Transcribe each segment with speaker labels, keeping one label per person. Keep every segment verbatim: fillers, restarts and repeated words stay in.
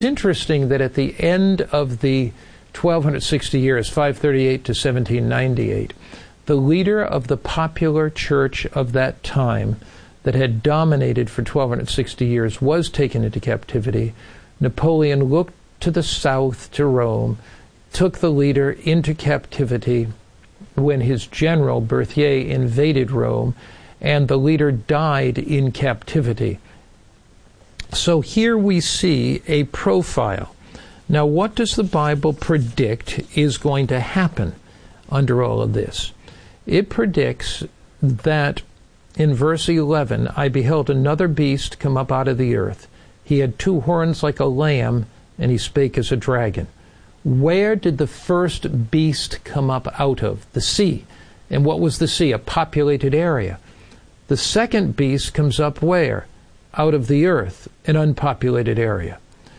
Speaker 1: It's interesting that at the end of the twelve sixty years, five thirty-eight to seventeen ninety-eight, the leader of the popular church of that time that had dominated for twelve sixty years was taken into captivity. Napoleon looked to the south, to Rome, took the leader into captivity when his general, Berthier, invaded Rome, and the leader died in captivity. So here we see a profile. Now, what does the Bible predict is going to happen under all of this? It predicts that in verse eleven, I beheld another beast come up out of the earth. He had two horns like a lamb, and he spake as a dragon. Where did the first beast come up out of? The sea. And what was the sea? A populated area. The second beast comes up where? Out of the earth, an unpopulated area.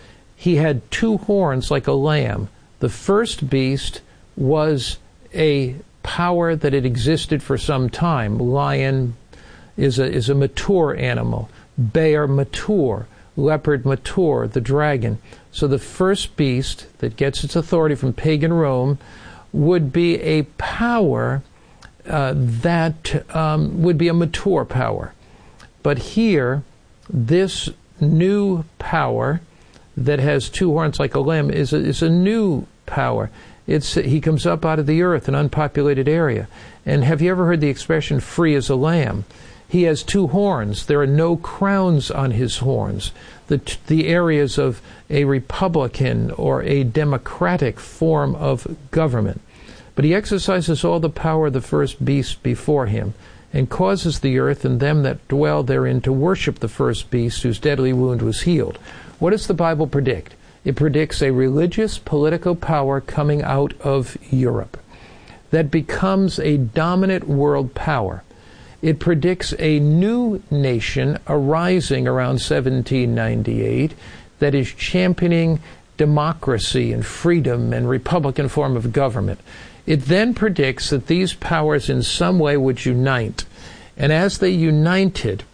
Speaker 1: He had two horns like a lamb. The first beast was a power that had existed for some time. Lion is a, is a mature animal. Bear, mature. Leopard, mature. The dragon. So the first beast that gets its authority from pagan Rome would be a power uh, that um, would be a mature power. But here, this new power that has two horns like a lamb is a, is a new power. It's, he comes up out of the earth, an unpopulated area. And have you ever heard the expression, free as a lamb? He has two horns. There are no crowns on his horns. The, the areas of a republican or a democratic form of government. But he exercises all the power of the first beast before him, and causes the earth and them that dwell therein to worship the first beast whose deadly wound was healed. What does the Bible predict? It predicts a religious political power coming out of Europe that becomes a dominant world power. It predicts a new nation arising around seventeen ninety-eight that is championing democracy and freedom and republican form of government. It then predicts that these powers in some way would unite. And as they united,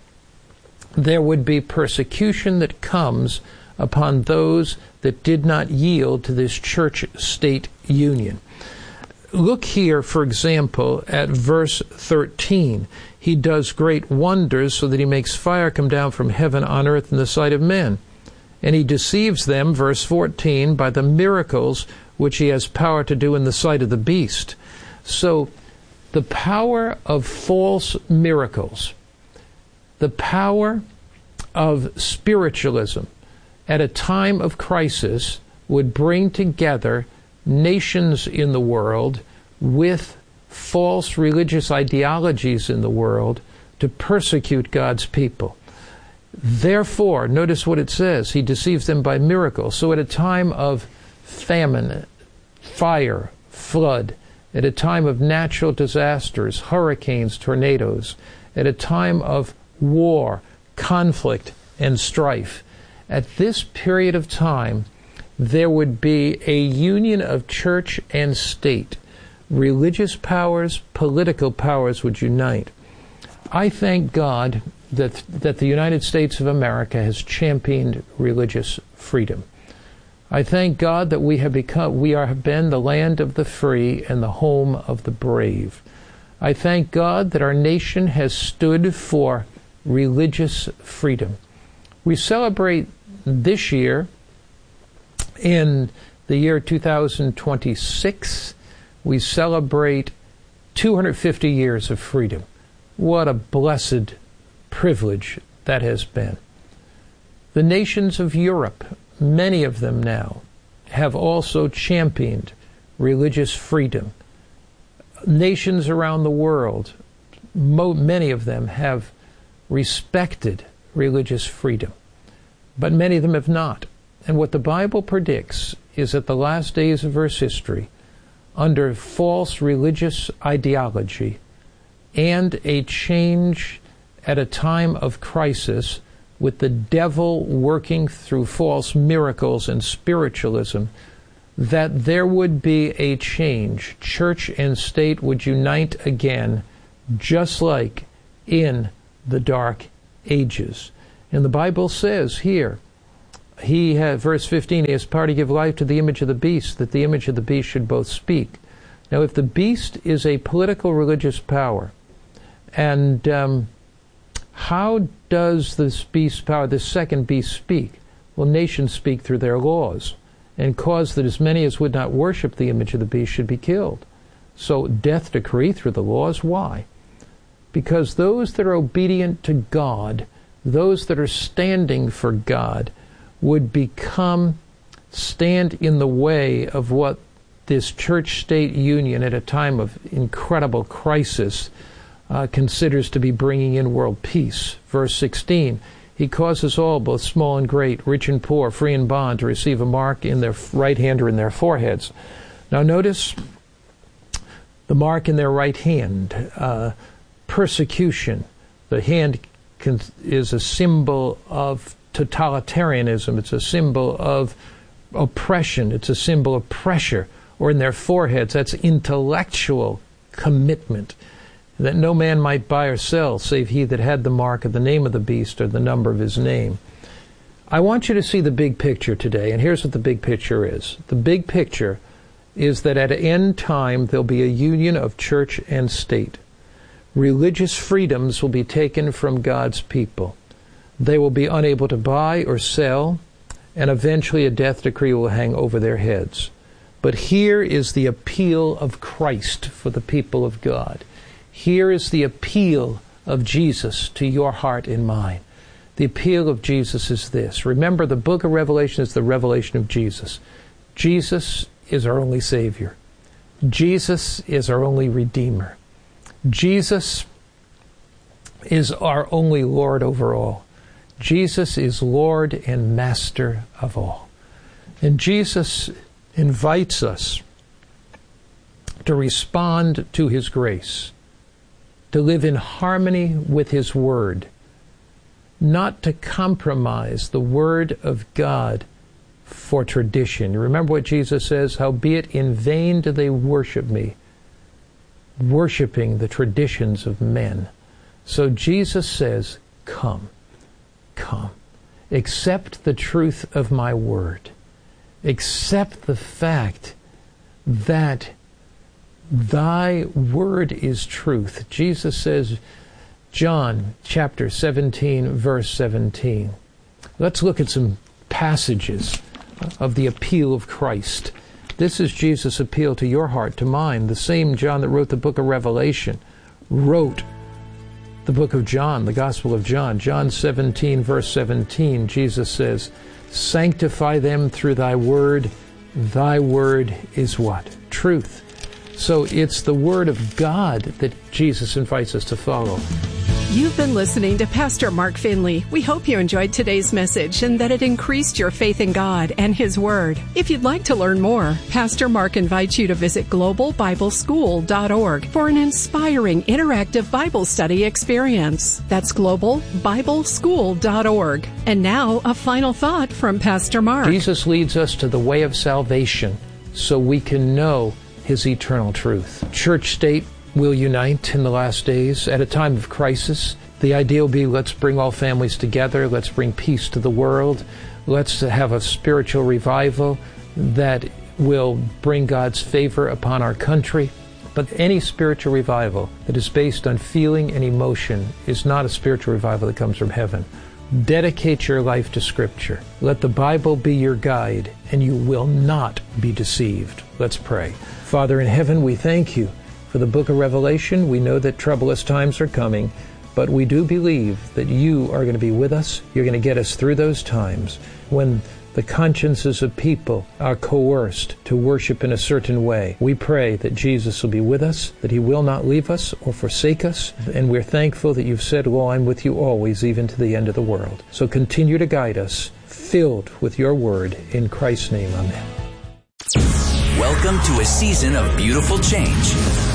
Speaker 1: there would be persecution that comes upon those that did not yield to this church-state union. Look here, for example, at verse thirteen. He does great wonders so that he makes fire come down from heaven on earth in the sight of men. And he deceives them, verse fourteen, by the miracles which he has power to do in the sight of the beast. So the power of false miracles, the power of spiritualism at a time of crisis would bring together nations in the world with false religious ideologies in the world to persecute God's people. Therefore, notice what it says, he deceives them by miracles. So at a time of famine, fire, flood, at a time of natural disasters, hurricanes, tornadoes, at a time of war, conflict, and strife, at this period of time, there would be a union of church and state. Religious powers, political powers would unite. I thank God that that the United States of America has championed religious freedom. I thank God that we have become, we are, have been the land of the free and the home of the brave. I thank God that our nation has stood for religious freedom. We celebrate this year, in the year two thousand twenty-six, we celebrate two hundred fifty years of freedom. What a blessed privilege that has been. The nations of Europe, many of them now, have also championed religious freedom. Nations around the world, mo- many of them have respected religious freedom, but many of them have not. And what the Bible predicts is that the last days of Earth's history, under false religious ideology and a change at a time of crisis with the devil working through false miracles and spiritualism, that there would be a change. Church and state would unite again, just like in the Dark Ages. And the Bible says here, he had, verse fifteen, he has power to give life to the image of the beast, that the image of the beast should both speak. Now, if the beast is a political religious power, and um, how does this beast power, this second beast, speak? Well, nations speak through their laws, and cause that as many as would not worship the image of the beast should be killed. So death decree through the laws. Why? Because those that are obedient to God, those that are standing for God, would become, stand in the way of what this church-state union at a time of incredible crisis uh, considers to be bringing in world peace. Verse sixteen, he causes all, both small and great, rich and poor, free and bond, to receive a mark in their right hand or in their foreheads. Now notice the mark in their right hand, uh, persecution. The hand can, is a symbol of totalitarianism. It's a symbol of oppression. It's a symbol of pressure. Or in their foreheads, that's intellectual commitment, that no man might buy or sell save he that had the mark of the name of the beast or the number of his name. I want you to see the big picture today, and here's what the big picture is. The big picture is that at end time there'll be a union of church and state. Religious freedoms will be taken from God's people. They will be unable to buy or sell, and eventually a death decree will hang over their heads. But here is the appeal of Christ for the people of God. Here is the appeal of Jesus to your heart and mine. The appeal of Jesus is this. Remember, the book of Revelation is the revelation of Jesus. Jesus is our only Savior. Jesus is our only Redeemer. Jesus is our only Lord over all. Jesus is Lord and Master of all. And Jesus invites us to respond to His grace, to live in harmony with His Word, not to compromise the Word of God for tradition. You remember what Jesus says, howbeit in vain do they worship me, worshiping the traditions of men. So Jesus says, come, come, accept the truth of my Word. Accept the fact that thy word is truth. Jesus says, John chapter seventeen, verse seventeen. Let's look at some passages of the appeal of Christ. This is Jesus' appeal to your heart, to mine. The same John that wrote the book of Revelation wrote the book of John, the Gospel of John. John seventeen, verse seventeen, Jesus says, sanctify them through thy word. Thy word is what? Truth. So it's the word of God that Jesus invites us to follow.
Speaker 2: You've been listening to Pastor Mark Finley. We hope you enjoyed today's message and that it increased your faith in God and His Word. If you'd like to learn more, Pastor Mark invites you to visit global bible school dot org for an inspiring interactive Bible study experience. That's global bible school dot org. And now, a final thought from Pastor Mark.
Speaker 1: Jesus leads us to the way of salvation so we can know His eternal truth. Church state will unite in the last days at a time of crisis. The idea will be, let's bring all families together, let's bring peace to the world, let's have a spiritual revival that will bring God's favor upon our country. But any spiritual revival that is based on feeling and emotion is not a spiritual revival that comes from heaven. Dedicate your life to Scripture. Let the Bible be your guide, and you will not be deceived. Let's pray. Father in heaven, we thank you for the book of Revelation. We know that troublous times are coming, but we do believe that you are going to be with us. You're going to get us through those times when the consciences of people are coerced to worship in a certain way. We pray that Jesus will be with us, that He will not leave us or forsake us, and we're thankful that you've said, lo, I'm with you always, even to the end of the world. So continue to guide us, filled with your word. In Christ's name, amen.
Speaker 3: Welcome to a season of beautiful change.